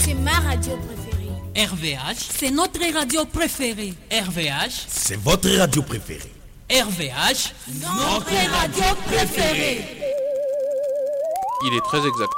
c'est ma radio préférée. RVH, c'est notre radio préférée. RVH, c'est votre radio préférée. RVH, notre radio préférée. Il est très exact.